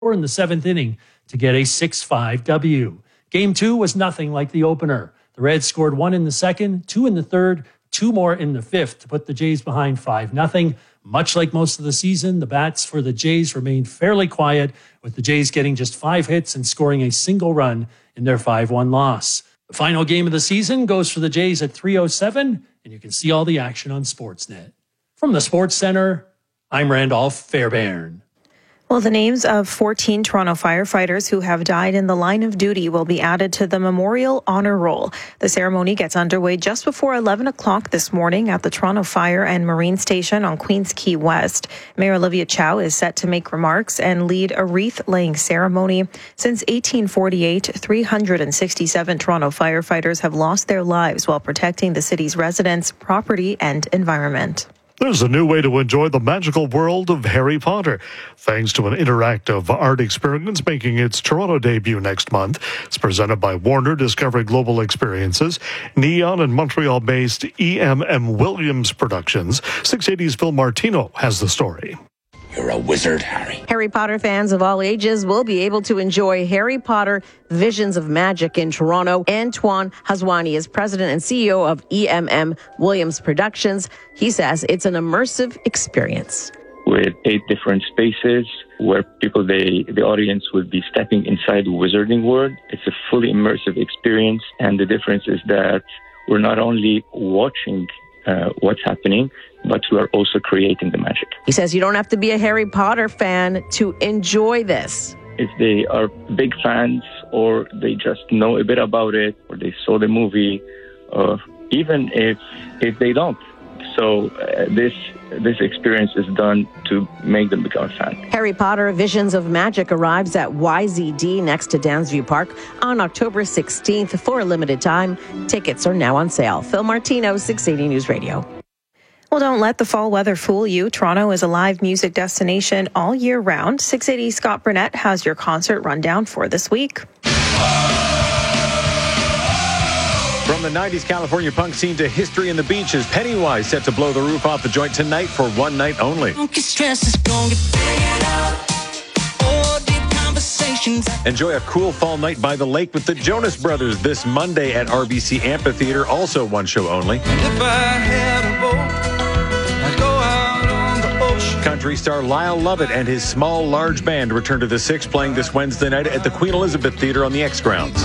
in the seventh inning to get a 6-5 W. Game 2 was nothing like the opener. The Reds scored 1 in the second, 2 in the third, 2 more in the fifth to put the Jays behind 5-0. Much like most of the season, the bats for the Jays remained fairly quiet, with the Jays getting just 5 hits and scoring a single run in their 5-1 loss. The final game of the season goes for the Jays at 3:07, and you can see all the action on Sportsnet. From the Sports Center, I'm Randolph Fairbairn. Well, the names of 14 Toronto firefighters who have died in the line of duty will be added to the Memorial Honor Roll. The ceremony gets underway just before 11 o'clock this morning at the Toronto Fire and Marine Station on Queens Quay West. Mayor Olivia Chow is set to make remarks and lead a wreath-laying ceremony. Since 1848, 367 Toronto firefighters have lost their lives while protecting the city's residents, property, and environment. There's a new way to enjoy the magical world of Harry Potter, thanks to an interactive art experience making its Toronto debut next month. It's presented by Warner Discovery Global Experiences, Neon and Montreal-based EMM Williams Productions. 680's Phil Martino has the story. You're a wizard, Harry. Harry Potter fans of all ages will be able to enjoy Harry Potter Visions of Magic in Toronto. Antoine Hazwani is president and CEO of EMM Williams Productions. He says it's an immersive experience. With 8 different spaces where the audience would be stepping inside the wizarding world. It's a fully immersive experience, and the difference is that we're not only watching what's happening, but we are also creating the magic. He says you don't have to be a Harry Potter fan to enjoy this. If they are big fans, or they just know a bit about it, or they saw the movie, even if they don't. So this experience is done to make them become a fan. Harry Potter Visions of Magic arrives at YZD next to Downsview Park on October 16th for a limited time. Tickets are now on sale. Phil Martino, 680 News Radio. Well, don't let the fall weather fool you. Toronto is a live music destination all year round. 680 Scott Burnett has your concert rundown for this week. From the 90s California punk scene to history in the beaches, Pennywise set to blow the roof off the joint tonight for one night only. Enjoy a cool fall night by the lake with the Jonas Brothers this Monday at RBC Amphitheater, also one show only. Country star Lyle Lovett and his small, large band return to the Six, playing this Wednesday night at the Queen Elizabeth Theatre on the X grounds.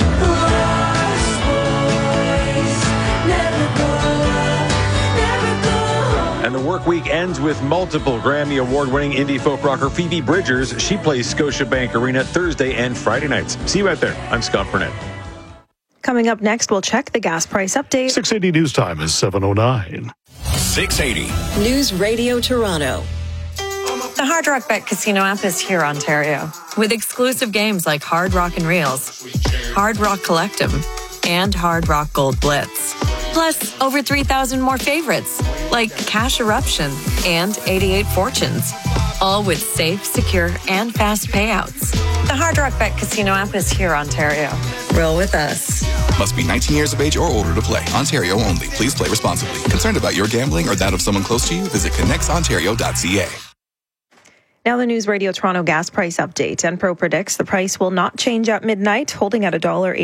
And the work week ends with multiple Grammy Award-winning indie folk rocker Phoebe Bridgers. She plays Scotiabank Arena Thursday and Friday nights. See you out there. I'm Scott Burnett. Coming up next, we'll check the gas price update. 680 News Time is 7:09. 680 News Radio Toronto. The Hard Rock Bet Casino app is here, Ontario, with exclusive games like Hard Rock and Reels, Hard Rock Collectum, and Hard Rock Gold Blitz. Plus, over 3,000 more favorites, like Cash Eruption and 88 Fortunes. All with safe, secure, and fast payouts. The Hard Rock Bet Casino app is here, Ontario. Roll with us. Must be 19 years of age or older to play. Ontario only. Please play responsibly. Concerned about your gambling or that of someone close to you? Visit connectsontario.ca. Now the News Radio Toronto gas price update. Enpro predicts the price will not change at midnight, holding at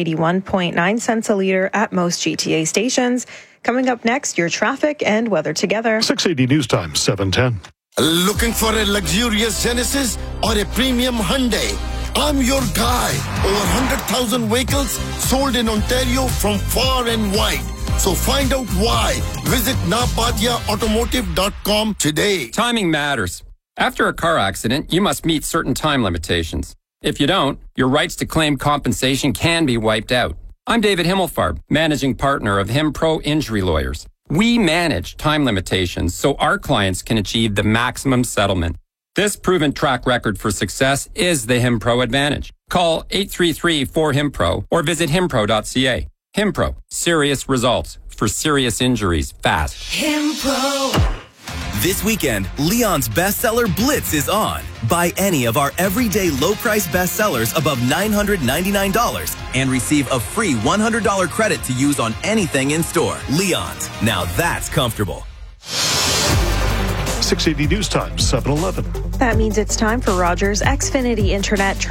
$1.81.9 a litre at most GTA stations. Coming up next, your traffic and weather together. 680 News Time, 7:10. Looking for a luxurious Genesis or a premium Hyundai? I'm your guy. Over 100,000 vehicles sold in Ontario from far and wide. So find out why. Visit napadiaautomotive.com today. Timing matters. After a car accident, you must meet certain time limitations. If you don't, your rights to claim compensation can be wiped out. I'm David Himmelfarb, managing partner of HimPro Injury Lawyers. We manage time limitations so our clients can achieve the maximum settlement. This proven track record for success is the HimPro advantage. Call 833-4HIMPRO or visit himpro.ca. HimPro, serious results for serious injuries fast. HimPro. This weekend, Leon's bestseller Blitz is on. Buy any of our everyday low-price bestsellers above $999 and receive a free $100 credit to use on anything in store. Leon's. Now that's comfortable. 680 News Time, 7:11. That means it's time for Rogers Xfinity Internet.